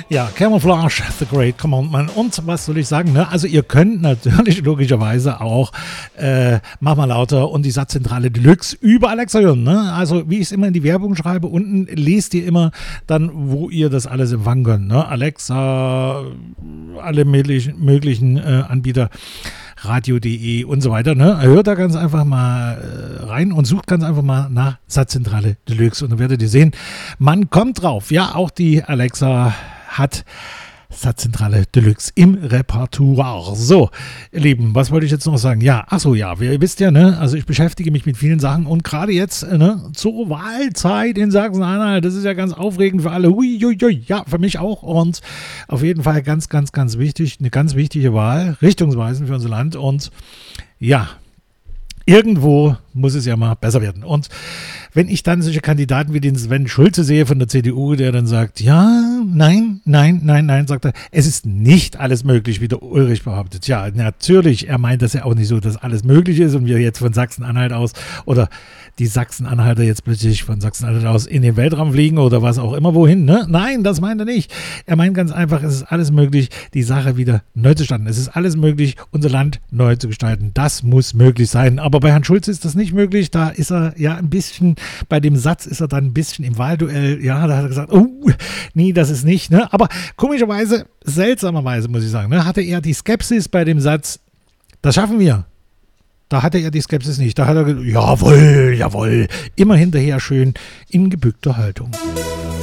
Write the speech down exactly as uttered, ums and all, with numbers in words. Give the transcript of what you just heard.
Ja, Camouflage, The Great Commandment. Und was soll ich sagen? Ne? Also ihr könnt natürlich logischerweise auch äh, Mach mal lauter und die Satzzentrale Deluxe über Alexa hören. Ne? Also wie ich es immer in die Werbung schreibe, unten lest ihr immer dann, wo ihr das alles empfangen könnt. Ne? Alexa, alle möglichen, möglichen äh, Anbieter, radio punkt de und so weiter. Ne? Hört da ganz einfach mal äh, rein und sucht ganz einfach mal nach Satzzentrale Deluxe und dann werdet ihr sehen, man kommt drauf. Ja, auch die Alexa hat Satzzentrale Deluxe im Repertoire. So, ihr Lieben, was wollte ich jetzt noch sagen? Ja, achso, ja, ihr wisst ja, ne, also ich beschäftige mich mit vielen Sachen und gerade jetzt, ne, zur Wahlzeit in Sachsen-Anhalt, das ist ja ganz aufregend für alle. Hui, hui, hui, ja, für mich auch und auf jeden Fall ganz, ganz, ganz wichtig, eine ganz wichtige Wahl, richtungsweisend für unser Land und ja, irgendwo muss es ja mal besser werden. Und wenn ich dann solche Kandidaten wie den Sven Schulze sehe von der C D U, der dann sagt, ja, nein, nein, nein, nein, sagt er, es ist nicht alles möglich, wie der Ulrich behauptet. Ja, natürlich, er meint das ja auch nicht so, dass alles möglich ist und wir jetzt von Sachsen-Anhalt aus oder die Sachsen-Anhalter jetzt plötzlich von Sachsen-Anhalt aus in den Weltraum fliegen oder was auch immer wohin, ne? Nein, das meint er nicht. Er meint ganz einfach, es ist alles möglich, die Sache wieder neu zu starten. Es ist alles möglich, unser Land neu zu gestalten. Das muss möglich sein. Aber bei Herrn Schulze ist das nicht möglich. Da ist er ja ein bisschen, bei dem Satz ist er dann ein bisschen im Wahlduell. Ja, da hat er gesagt, oh, nee, das ist nicht, ne? Aber komischerweise, seltsamerweise muss ich sagen, ne, hatte er die Skepsis bei dem Satz, das schaffen wir. Da hatte er die Skepsis nicht. Da hat er gesagt, jawohl, jawohl, immer hinterher schön in gebückter Haltung.